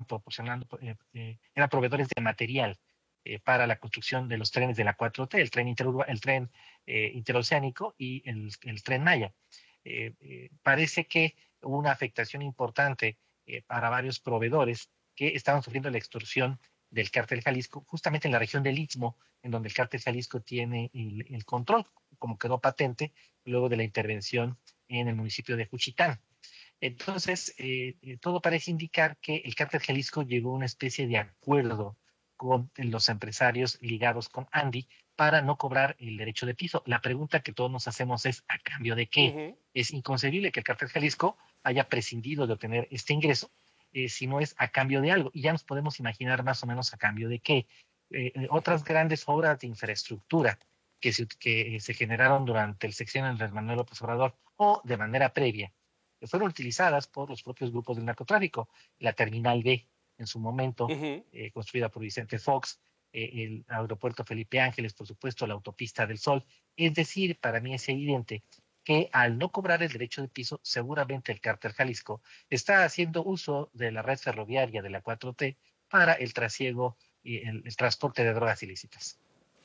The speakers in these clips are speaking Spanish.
proporcionando, eran proveedores de material para la construcción de los trenes de la 4T, el tren interoceánico y el tren Maya. Parece que hubo una afectación importante para varios proveedores que estaban sufriendo la extorsión del cártel Jalisco, justamente en la región del Istmo, en donde el cártel Jalisco tiene el control, como quedó patente luego de la intervención en el municipio de Juchitán. Entonces, todo parece indicar que el cártel Jalisco llegó a una especie de acuerdo con los empresarios ligados con Andy para no cobrar el derecho de piso. La pregunta que todos nos hacemos es, ¿a cambio de qué? Uh-huh. Es inconcebible que el cártel Jalisco haya prescindido de obtener este ingreso si no es a cambio de algo. Y ya nos podemos imaginar más o menos a cambio de qué. Otras grandes obras de infraestructura que se generaron durante el sexenio de Andrés Manuel López Obrador o de manera previa, fueron utilizadas por los propios grupos del narcotráfico. La Terminal B, en su momento, Uh-huh. construida por Vicente Fox, el aeropuerto Felipe Ángeles, por supuesto, la autopista del Sol. Es decir, para mí es evidente que al no cobrar el derecho de piso, seguramente el cártel Jalisco está haciendo uso de la red ferroviaria de la 4T para el trasiego y el transporte de drogas ilícitas.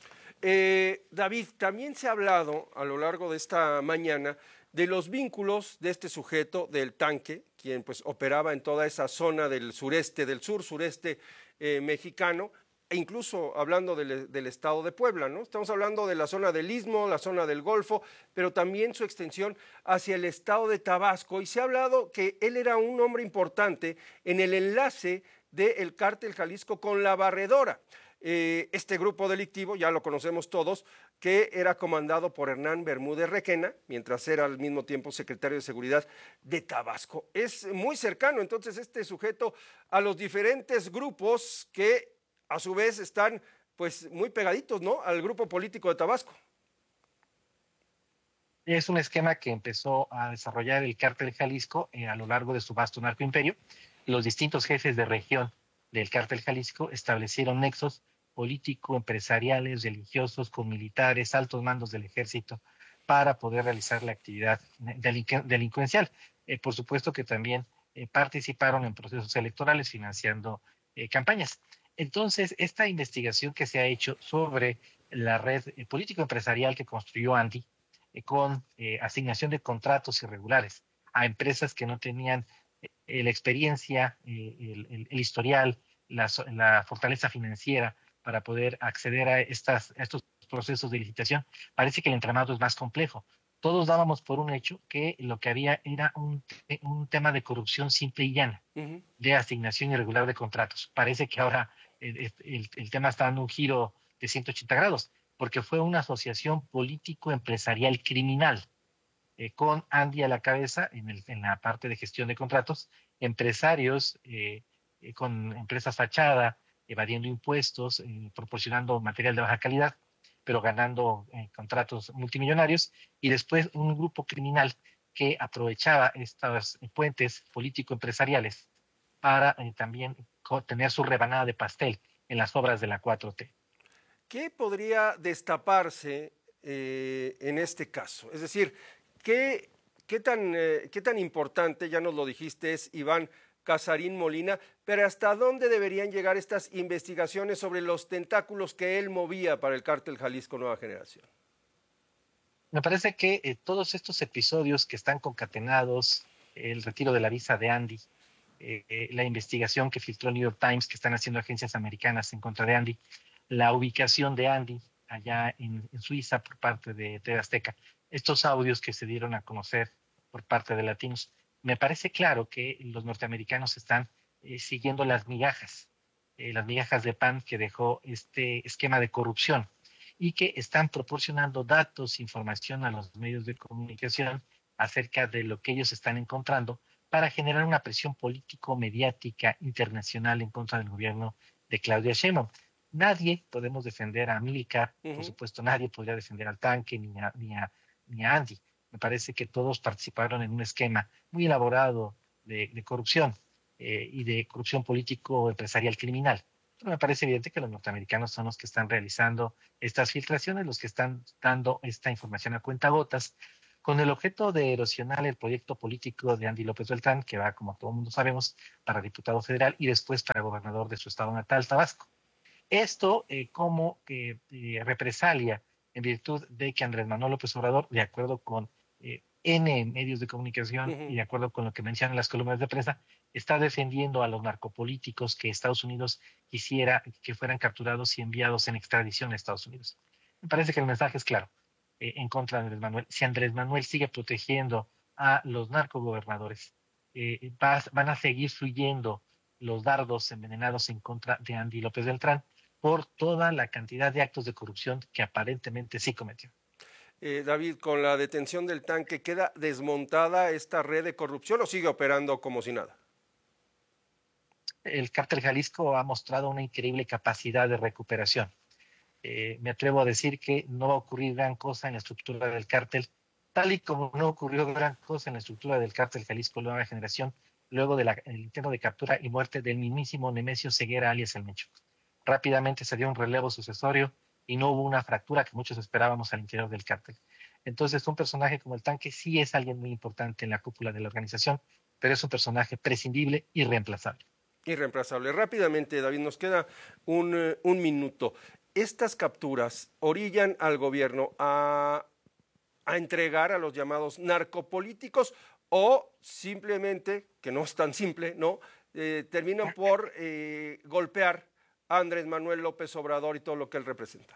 David, también se ha hablado a lo largo de esta mañana de los vínculos de este sujeto del tanque, quien pues operaba en toda esa zona del sureste, del sur-sureste mexicano, e incluso hablando del estado de Puebla, ¿no? Estamos hablando de la zona del Istmo, la zona del Golfo, pero también su extensión hacia el estado de Tabasco, y se ha hablado que él era un hombre importante en el enlace del cártel Jalisco con la Barredora. Este grupo delictivo, ya lo conocemos todos, que era comandado por Hernán Bermúdez Requena, mientras era al mismo tiempo secretario de Seguridad de Tabasco. Es muy cercano entonces este sujeto a los diferentes grupos que a su vez están pues muy pegaditos, ¿no?, al grupo político de Tabasco. Es un esquema que empezó a desarrollar el cártel Jalisco a lo largo de su vasto narcoimperio. Los distintos jefes de región del cártel Jalisco establecieron nexos político-empresariales, religiosos, con militares, altos mandos del ejército, para poder realizar la actividad delincuencial. Por supuesto que también participaron en procesos electorales financiando campañas. Entonces, esta investigación que se ha hecho sobre la red político-empresarial que construyó Andy, con asignación de contratos irregulares a empresas que no tenían la experiencia, el historial, la fortaleza financiera para poder acceder a estos procesos de licitación. Parece que el entramado es más complejo. Todos dábamos por un hecho que lo que había era un tema de corrupción simple y llana, Uh-huh. de asignación irregular de contratos. Parece que ahora el tema está dando un giro de 180 grados, porque fue una asociación político-empresarial criminal, con Andy a la cabeza en la parte de gestión de contratos, empresarios con empresas fachada, evadiendo impuestos, proporcionando material de baja calidad, pero ganando contratos multimillonarios, y después un grupo criminal que aprovechaba estos puentes político-empresariales para también tener su rebanada de pastel en las obras de la 4T. ¿Qué podría destaparse en este caso? Es decir, ¿qué tan importante, ya nos lo dijiste, es Iván Casarín Molina, pero hasta dónde deberían llegar estas investigaciones sobre los tentáculos que él movía para el cártel Jalisco Nueva Generación? Me parece que todos estos episodios que están concatenados, el retiro de la visa de Andy, la investigación que filtró el New York Times, que están haciendo agencias americanas en contra de Andy, la ubicación de Andy allá en Suiza por parte de TV Azteca, estos audios que se dieron a conocer por parte de latinos, me parece claro que los norteamericanos están siguiendo las migajas de pan que dejó este esquema de corrupción, y que están proporcionando datos, información a los medios de comunicación acerca de lo que ellos están encontrando para generar una presión político-mediática internacional en contra del gobierno de Claudia Sheinbaum. Nadie podemos defender a Amílcar, por Uh-huh. supuesto nadie podría defender al tanque ni a Andy. Me parece que todos participaron en un esquema muy elaborado de corrupción y de corrupción político-empresarial criminal. Pero me parece evidente que los norteamericanos son los que están realizando estas filtraciones, los que están dando esta información a cuentagotas, con el objeto de erosionar el proyecto político de Andy López Beltrán, que va, como todo el mundo sabemos, para diputado federal y después para gobernador de su estado natal, Tabasco. Esto como represalia en virtud de que Andrés Manuel López Obrador, de acuerdo con N medios de comunicación y de acuerdo con lo que mencionan las columnas de prensa, está defendiendo a los narcopolíticos que Estados Unidos quisiera que fueran capturados y enviados en extradición a Estados Unidos. Me parece que el mensaje es claro en contra de Andrés Manuel. Si Andrés Manuel sigue protegiendo a los narcogobernadores, van a seguir fluyendo los dardos envenenados en contra de Andy López Beltrán por toda la cantidad de actos de corrupción que aparentemente sí cometió. David, con la detención del tanque, ¿queda desmontada esta red de corrupción o sigue operando como si nada? El cártel Jalisco ha mostrado una increíble capacidad de recuperación. Me atrevo a decir que no va a ocurrir gran cosa en la estructura del cártel, tal y como no ocurrió gran cosa en la estructura del cártel Jalisco Nueva Generación, luego del intento de captura y muerte del mismísimo Nemesio Ceguera, alias El Mencho. Rápidamente se dio un relevo sucesorio y no hubo una fractura que muchos esperábamos al interior del cártel. Entonces, un personaje como el tanque sí es alguien muy importante en la cúpula de la organización, pero es un personaje prescindible y reemplazable. Irreemplazable. Rápidamente, David, nos queda un minuto. Estas capturas orillan al gobierno a entregar a los llamados narcopolíticos o simplemente, que no es tan simple, ¿no? Terminan por golpear a Andrés Manuel López Obrador y todo lo que él representa.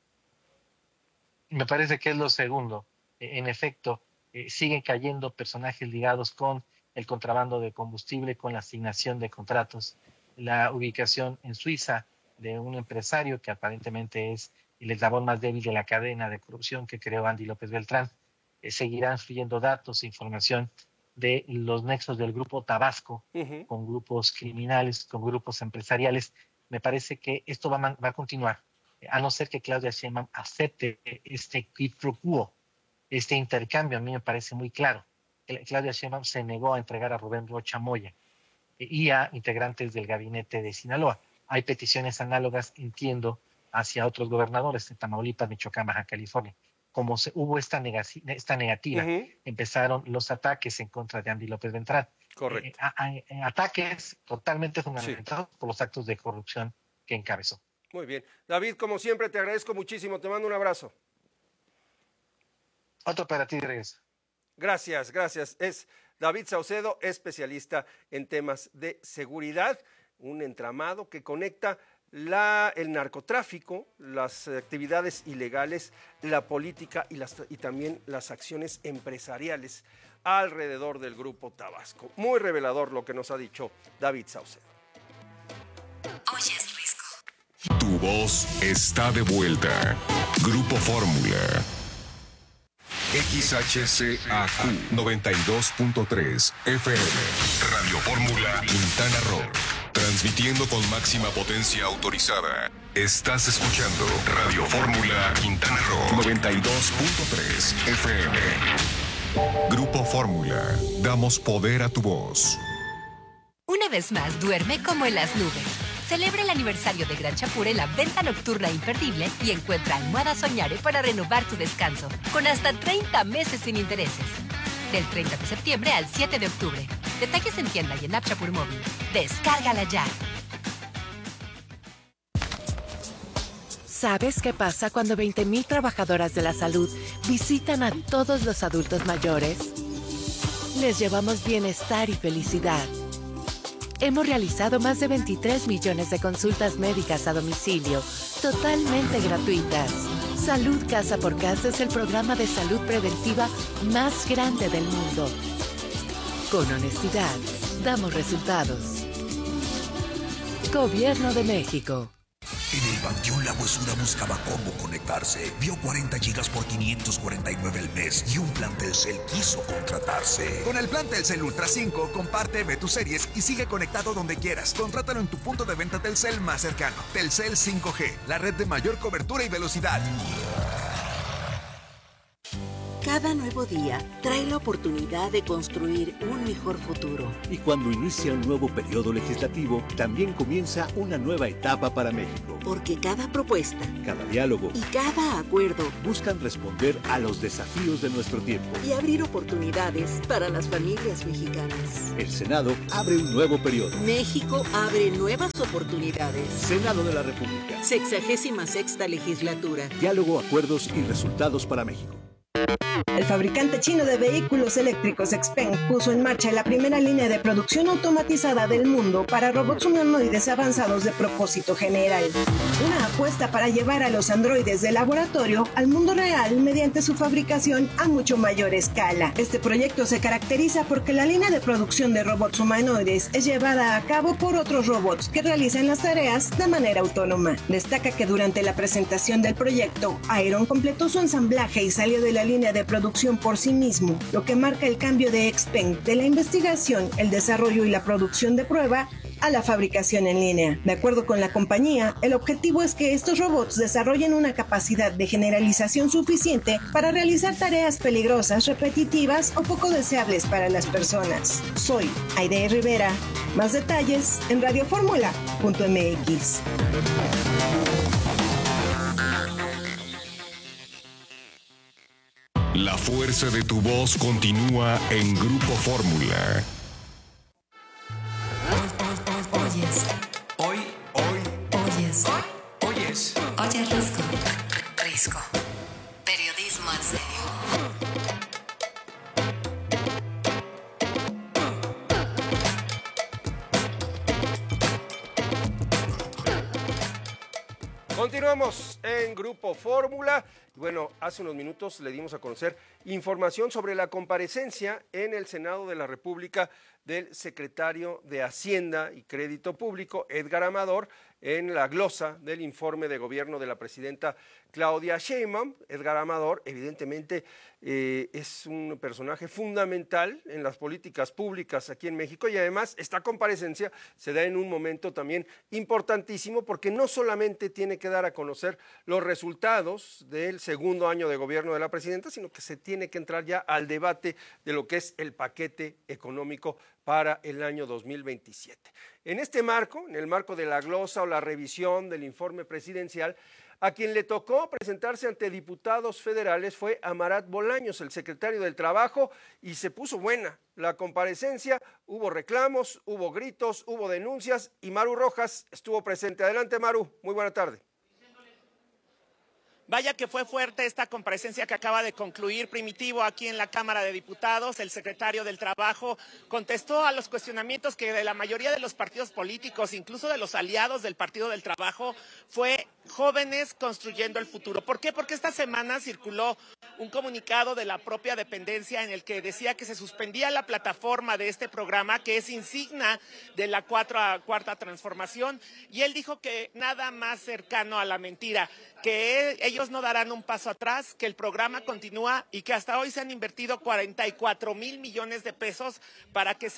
Me parece que es lo segundo. En efecto, siguen cayendo personajes ligados con el contrabando de combustible, con la asignación de contratos, la ubicación en Suiza de un empresario que aparentemente es el eslabón más débil de la cadena de corrupción que creó Andy López Beltrán. Seguirán fluyendo datos e información de los nexos del grupo Tabasco con grupos criminales, con grupos empresariales. Me parece que esto va a continuar, a no ser que Claudia Sheinbaum acepte este quid pro quo, este intercambio. A mí me parece muy claro. Claudia Sheinbaum se negó a entregar a Rubén Rocha Moya y a integrantes del gabinete de Sinaloa. Hay peticiones análogas, entiendo, hacia otros gobernadores de Tamaulipas, Michoacán, Baja California. Como hubo esta negativa, empezaron los ataques en contra de Andy López Beltrán. Correcto. Ataques totalmente fundamentados por los actos de corrupción que encabezó. Muy bien. David, como siempre, te agradezco muchísimo. Te mando un abrazo. Otro para ti, regreso. Gracias, gracias. Es David Saucedo, especialista en temas de seguridad, un entramado que conecta el narcotráfico, las actividades ilegales, la política y también las acciones empresariales alrededor del Grupo Tabasco. Muy revelador lo que nos ha dicho David Saucedo. Oyes Risco. Tu voz está de vuelta. Grupo Fórmula. XHCAQ 92.3 FM. Radio Fórmula Quintana Roo. Transmitiendo con máxima potencia autorizada. Estás escuchando Radio Fórmula Quintana Roo 92.3 FM. Grupo Fórmula. Damos poder a tu voz. Una vez más, duerme como en las nubes. Celebra el aniversario de Gran Chapur en la venta nocturna imperdible y encuentra Almohada Soñare para renovar tu descanso, con hasta 30 meses sin intereses. Del 30 de septiembre al 7 de octubre. Detalles en tienda y en App Chapur Móvil. Descárgala ya. ¿Sabes qué pasa cuando 20,000 trabajadoras de la salud visitan a todos los adultos mayores? Les llevamos bienestar y felicidad. Hemos realizado más de 23 millones de consultas médicas a domicilio, totalmente gratuitas. Salud Casa por Casa es el programa de salud preventiva más grande del mundo. Con honestidad, damos resultados. Gobierno de México. En el Panteón La Huesura buscaba cómo conectarse. Vio 40 gigas por 549 al mes y un plan Telcel quiso contratarse. Con el plan Telcel Ultra 5, comparte, ve tus series y sigue conectado donde quieras. Contrátalo en tu punto de venta Telcel más cercano. Telcel 5G, la red de mayor cobertura y velocidad. Cada nuevo día trae la oportunidad de construir un mejor futuro. Y cuando inicia un nuevo periodo legislativo, también comienza una nueva etapa para México. Porque cada propuesta, cada diálogo y cada acuerdo buscan responder a los desafíos de nuestro tiempo y abrir oportunidades para las familias mexicanas. El Senado abre un nuevo periodo. México abre nuevas oportunidades. Senado de la República. 66ª legislatura. Diálogo, acuerdos y resultados para México. El fabricante chino de vehículos eléctricos XPeng puso en marcha la primera línea de producción automatizada del mundo para robots humanoides avanzados de propósito general. Una apuesta para llevar a los androides de laboratorio al mundo real mediante su fabricación a mucho mayor escala. Este proyecto se caracteriza porque la línea de producción de robots humanoides es llevada a cabo por otros robots que realizan las tareas de manera autónoma. Destaca que durante la presentación del proyecto, Iron completó su ensamblaje y salió de la línea de producción por sí mismo, lo que marca el cambio de XPeng de la investigación, el desarrollo y la producción de prueba a la fabricación en línea. De acuerdo con la compañía, el objetivo es que estos robots desarrollen una capacidad de generalización suficiente para realizar tareas peligrosas, repetitivas o poco deseables para las personas. Soy Aide Rivera. Más detalles en radioformula.mx. La fuerza de tu voz continúa en Grupo Fórmula. Oyes. Oyes. Oyes Risco. Risco. Periodismo en serio. Continuamos en Grupo Fórmula. Bueno, hace unos minutos le dimos a conocer información sobre la comparecencia en el Senado de la República del secretario de Hacienda y Crédito Público, Edgar Amador, en la glosa del informe de gobierno de la presidenta Claudia Sheinbaum. Edgar Amador, evidentemente, es un personaje fundamental en las políticas públicas aquí en México, y además esta comparecencia se da en un momento también importantísimo, porque no solamente tiene que dar a conocer los resultados del segundo año de gobierno de la presidenta, sino que se tiene que entrar ya al debate de lo que es el paquete económico para el año 2027. En este marco, en el marco de la glosa o la revisión del informe presidencial, a quien le tocó presentarse ante diputados federales fue a Marat Bolaños, el secretario del Trabajo, y se puso buena la comparecencia. Hubo reclamos, hubo gritos, hubo denuncias, y Maru Rojas estuvo presente. Adelante, Maru, muy buena tarde. Vaya que fue fuerte esta comparecencia que acaba de concluir Primitivo aquí en la Cámara de Diputados. El secretario del Trabajo contestó a los cuestionamientos que de la mayoría de los partidos políticos, incluso de los aliados del Partido del Trabajo, fue jóvenes construyendo el futuro. ¿Por qué? Porque esta semana circuló un comunicado de la propia dependencia en el que decía que se suspendía la plataforma de este programa, que es insignia de la cuarta transformación, y él dijo que nada más cercano a la mentira, que ellos no darán un paso atrás, que el programa continúa y que hasta hoy se han invertido 44,000 millones de pesos para que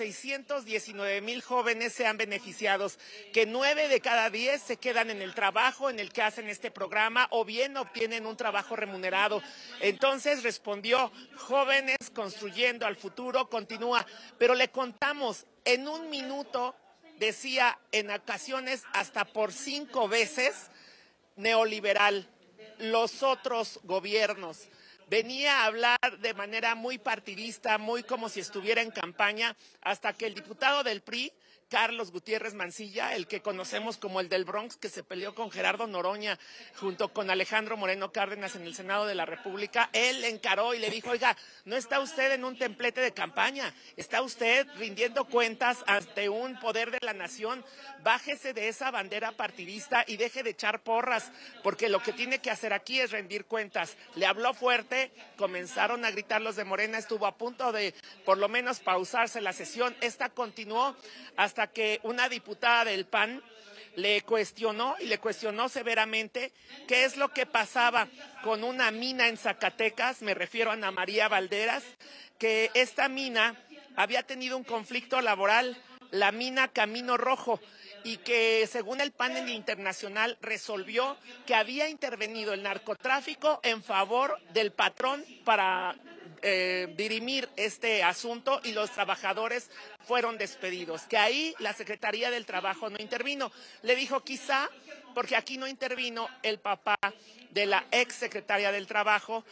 619,000 jóvenes sean beneficiados, que 9 de cada 10 se quedan en el trabajo en el que hacen este programa o bien obtienen un trabajo remunerado. Entonces respondió: jóvenes construyendo al futuro, continúa. Pero le contamos, en un minuto decía en ocasiones hasta por 5 veces neoliberal, los otros gobiernos. Venía a hablar de manera muy partidista, muy como si estuviera en campaña, hasta que el diputado del PRI, Carlos Gutiérrez Mancilla, el que conocemos como el del Bronx, que se peleó con Gerardo Noroña junto con Alejandro Moreno Cárdenas en el Senado de la República, él encaró y le dijo: oiga, no está usted en un templete de campaña, está usted rindiendo cuentas ante un poder de la nación, bájese de esa bandera partidista y deje de echar porras, porque lo que tiene que hacer aquí es rendir cuentas. Le habló fuerte, comenzaron a gritar los de Morena, estuvo a punto de por lo menos pausarse la sesión. Esta continuó hasta que una diputada del PAN le cuestionó severamente qué es lo que pasaba con una mina en Zacatecas, me refiero a Ana María Valderas, que esta mina había tenido un conflicto laboral, la mina Camino Rojo, y que según el panel internacional resolvió que había intervenido el narcotráfico en favor del patrón para dirimir este asunto y los trabajadores fueron despedidos, que ahí la Secretaría del Trabajo no intervino. Le dijo quizá porque aquí no intervino el papá de la ex secretaria del Trabajo,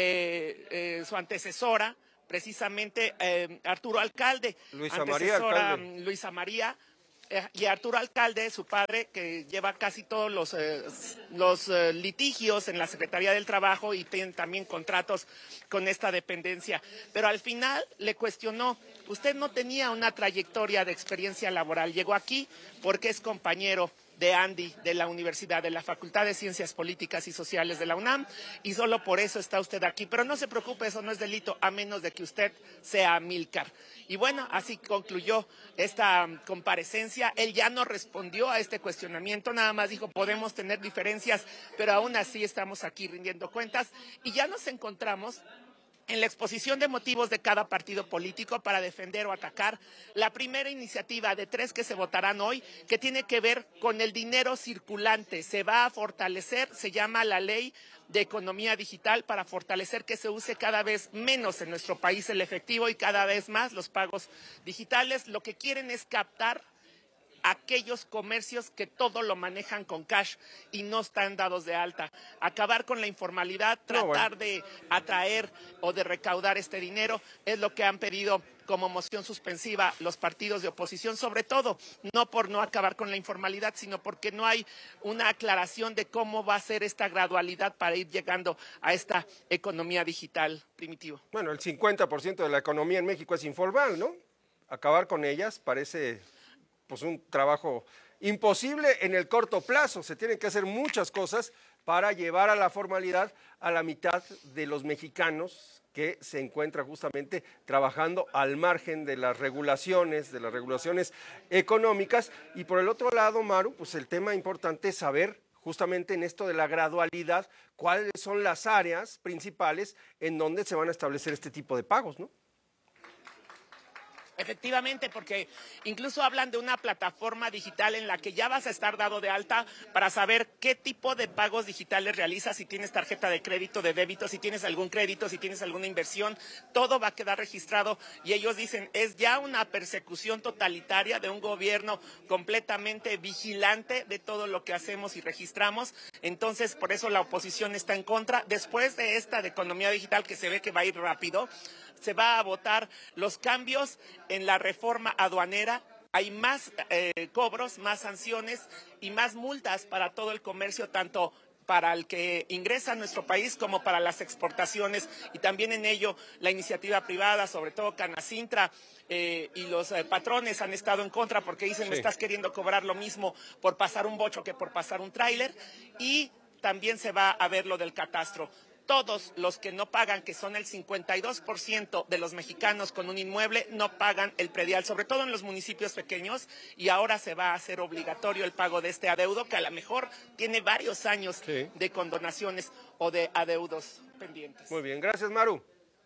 su antecesora, precisamente Arturo Alcalde, Luisa María, y Arturo Alcalde, su padre, que lleva casi todos los litigios en la Secretaría del Trabajo y tiene también contratos con esta dependencia. Pero al final le cuestionó, usted no tenía una trayectoria de experiencia laboral, llegó aquí porque es compañero de Andy, de la Universidad, de la Facultad de Ciencias Políticas y Sociales de la UNAM, y solo por eso está usted aquí. Pero no se preocupe, eso no es delito, a menos de que usted sea Amílcar. Y bueno, así concluyó esta comparecencia. Él ya no respondió a este cuestionamiento, nada más dijo, podemos tener diferencias, pero aún así estamos aquí rindiendo cuentas, y ya nos encontramos en la exposición de motivos de cada partido político para defender o atacar la primera iniciativa de 3 que se votarán hoy, que tiene que ver con el dinero circulante. Se va a fortalecer, se llama la Ley de Economía Digital, para fortalecer que se use cada vez menos en nuestro país el efectivo y cada vez más los pagos digitales. Lo que quieren es captar aquellos comercios que todo lo manejan con cash y no están dados de alta. Acabar con la informalidad, tratar de atraer o de recaudar este dinero es lo que han pedido como moción suspensiva los partidos de oposición, sobre todo no por no acabar con la informalidad, sino porque no hay una aclaración de cómo va a ser esta gradualidad para ir llegando a esta economía digital, Primitivo. Bueno, el 50% de la economía en México es informal, ¿no? Acabar con ellas parece pues un trabajo imposible en el corto plazo. Se tienen que hacer muchas cosas para llevar a la formalidad a la mitad de los mexicanos que se encuentran justamente trabajando al margen de las regulaciones económicas. Y por el otro lado, Maru, pues el tema importante es saber justamente en esto de la gradualidad cuáles son las áreas principales en donde se van a establecer este tipo de pagos, ¿no? Efectivamente, porque incluso hablan de una plataforma digital en la que ya vas a estar dado de alta para saber qué tipo de pagos digitales realizas, si tienes tarjeta de crédito, de débito, si tienes algún crédito, si tienes alguna inversión, todo va a quedar registrado. Y ellos dicen, es ya una persecución totalitaria de un gobierno completamente vigilante de todo lo que hacemos y registramos. Entonces, por eso la oposición está en contra. Después de esta de economía digital, que se ve que va a ir rápido, se va a votar los cambios en la reforma aduanera. Hay más cobros, más sanciones y más multas para todo el comercio, tanto para el que ingresa a nuestro país como para las exportaciones, y también en ello la iniciativa privada, sobre todo Canacintra, y los patrones han estado en contra porque dicen, me estás queriendo cobrar lo mismo por pasar un bocho que por pasar un tráiler. Y también se va a ver lo del catastro. Todos los que no pagan, que son el 52% de los mexicanos con un inmueble, no pagan el predial, sobre todo en los municipios pequeños, y ahora se va a hacer obligatorio el pago de este adeudo, que a lo mejor tiene varios años de condonaciones o de adeudos pendientes. Muy bien, gracias, Maru.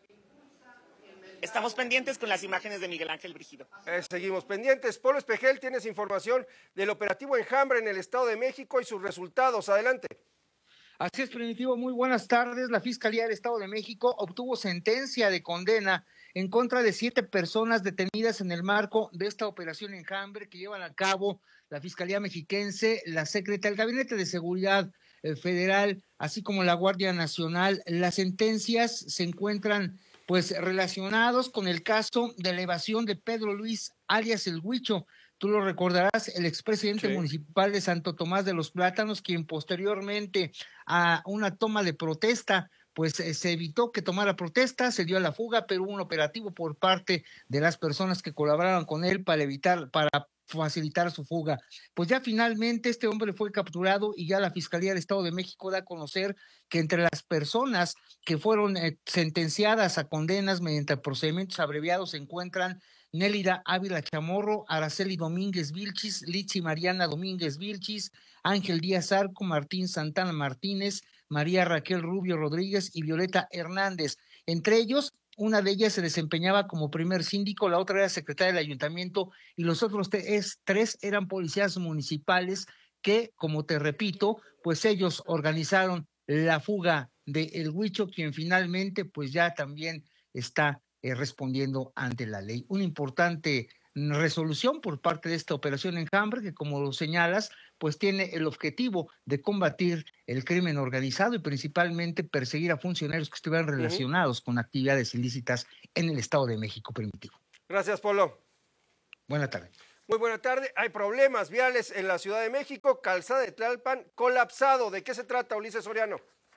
Estamos pendientes con las imágenes de Miguel Ángel Brígido. Seguimos pendientes. Polo Espejel, tienes información del operativo Enjambre en el Estado de México y sus resultados. Adelante. Así es, Primitivo, muy buenas tardes. La Fiscalía del Estado de México obtuvo sentencia de condena en contra de 7 personas detenidas en el marco de esta operación Enjambre que llevan a cabo la Fiscalía Mexiquense, la Secretaría, el Gabinete de Seguridad Federal, así como la Guardia Nacional. Las sentencias se encuentran pues relacionados con el caso de la evasión de Pedro Luis, alias El Huicho. Tú lo recordarás, el expresidente municipal de Santo Tomás de los Plátanos, quien posteriormente a una toma de protesta, pues se evitó que tomara protesta, se dio a la fuga, pero hubo un operativo por parte de las personas que colaboraron con él para facilitar su fuga. Pues ya finalmente este hombre fue capturado y ya la Fiscalía del Estado de México da a conocer que entre las personas que fueron sentenciadas a condenas mediante procedimientos abreviados se encuentran Nélida Ávila Chamorro, Araceli Domínguez Vilchis, Litsi Mariana Domínguez Vilchis, Ángel Díaz Arco, Martín Santana Martínez, María Raquel Rubio Rodríguez y Violeta Hernández. Entre ellos, una de ellas se desempeñaba como primer síndico, la otra era secretaria del ayuntamiento y los otros 3 eran policías municipales que, como te repito, pues ellos organizaron la fuga de El Huicho, quien finalmente pues ya también está respondiendo ante la ley. Una importante resolución por parte de esta operación Enjambre que, como lo señalas, pues tiene el objetivo de combatir el crimen organizado y principalmente perseguir a funcionarios que estuvieran relacionados con actividades ilícitas en el Estado de México, Primitivo. Gracias, Polo. Buena tarde. Muy buena tarde. Hay problemas viales en la Ciudad de México, calzada de Tlalpan colapsado. ¿De qué se trata, Ulises Soriano?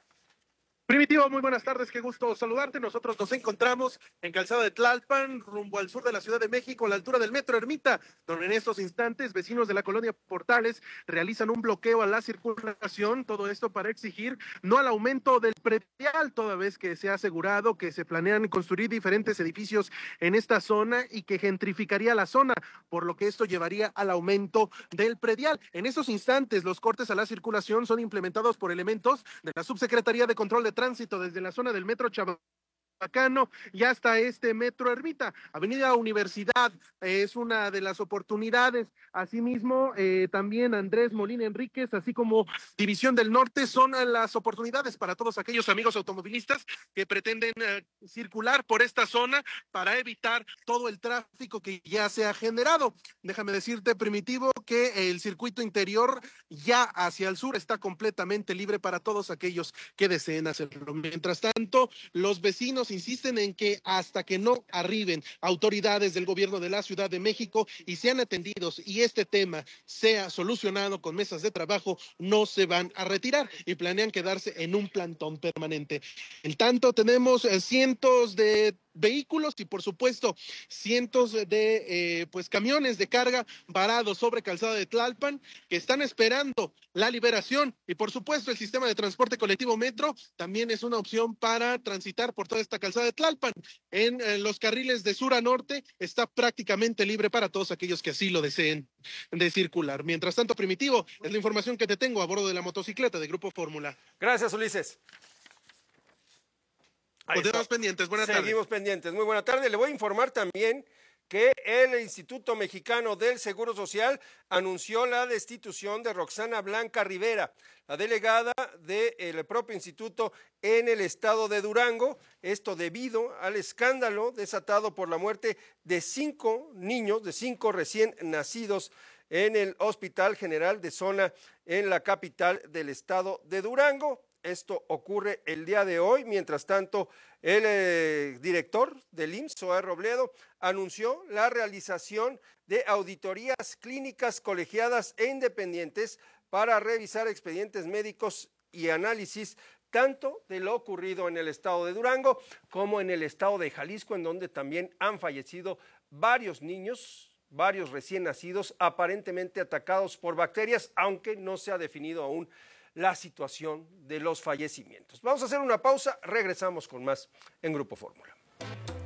Primitivo, muy buenas tardes, qué gusto saludarte. Nosotros nos encontramos en Calzada de Tlalpan, rumbo al sur de la Ciudad de México, a la altura del Metro Ermita, donde en estos instantes vecinos de la colonia Portales realizan un bloqueo a la circulación, todo esto para exigir no al aumento del predial, toda vez que se ha asegurado que se planean construir diferentes edificios en esta zona y que gentrificaría la zona, por lo que esto llevaría al aumento del predial. En estos instantes, los cortes a la circulación son implementados por elementos de la Subsecretaría de Control de Tránsito desde la zona del Metro Chabacano y hasta este Metro Ermita. Avenida Universidad es una de las oportunidades. Asimismo, también Andrés Molina Enríquez, así como División del Norte, son las oportunidades para todos aquellos amigos automovilistas que pretenden circular por esta zona para evitar todo el tráfico que ya se ha generado. Déjame decirte, Primitivo, que el circuito interior ya hacia el sur está completamente libre para todos aquellos que deseen hacerlo. Mientras tanto, los vecinos insisten en que hasta que no arriben autoridades del gobierno de la Ciudad de México y sean atendidos y este tema sea solucionado con mesas de trabajo, no se van a retirar y planean quedarse en un plantón permanente. En tanto, tenemos cientos de vehículos y por supuesto cientos de camiones de carga varados sobre Calzada de Tlalpan que están esperando la liberación y por supuesto el sistema de transporte colectivo Metro también es una opción para transitar por toda esta Calzada de Tlalpan. En los carriles de sur a norte está prácticamente libre para todos aquellos que así lo deseen de circular. Mientras tanto, Primitivo, es la información que te tengo a bordo de la motocicleta de Grupo Fórmula. Gracias, Ulises. Seguimos pendientes, buenas tardes. Seguimos pendientes, muy buena tarde. Le voy a informar también que el Instituto Mexicano del Seguro Social anunció la destitución de Roxana Blanca Rivera, la delegada del propio instituto en el estado de Durango, esto debido al escándalo desatado por la muerte de 5 niños, de 5 recién nacidos en el Hospital General de Zona en la capital del estado de Durango. Esto ocurre el día de hoy. Mientras tanto, el director del IMSS, Zoé Robledo, anunció la realización de auditorías clínicas colegiadas e independientes para revisar expedientes médicos y análisis tanto de lo ocurrido en el estado de Durango como en el estado de Jalisco, en donde también han fallecido varios niños, varios recién nacidos, aparentemente atacados por bacterias, aunque no se ha definido aún la situación de los fallecimientos. Vamos a hacer una pausa, regresamos con más en Grupo Fórmula.